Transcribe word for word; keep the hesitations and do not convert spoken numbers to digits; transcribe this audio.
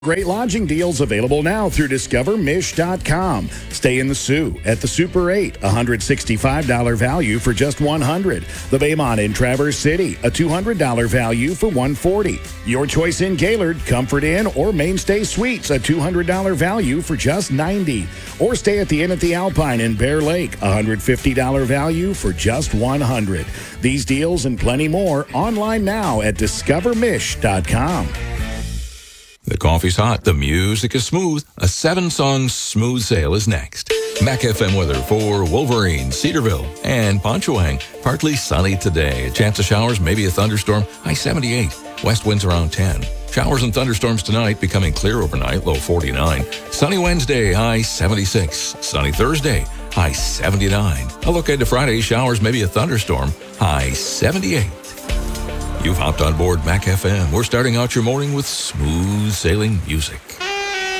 Great lodging deals available now through discover mish dot com. Stay in the Sioux at the Super eight, one hundred sixty-five dollars value for just one hundred dollars. The Baymont in Traverse City, a two hundred dollars value for one hundred forty dollars. Your choice in Gaylord, Comfort Inn, or Mainstay Suites, a two hundred dollars value for just ninety dollars. Or stay at the Inn at the Alpine in Bear Lake, one hundred fifty dollars value for just one hundred dollars. These deals and plenty more online now at discover mish dot com. The coffee's hot, the music is smooth. A seven-song smooth sail is next. Mac F M weather for Wolverine, Cedarville, and Ponchawang. Partly sunny today. A chance of showers, maybe a thunderstorm. High seventy-eight. West winds around ten. Showers and thunderstorms tonight, becoming clear overnight, low forty-nine. Sunny Wednesday, high seventy-six. Sunny Thursday, high seventy-nine. A look ahead to Friday, showers, maybe a thunderstorm, high seventy-eight. You've hopped on board Mac F M. We're starting out your morning with smooth sailing music.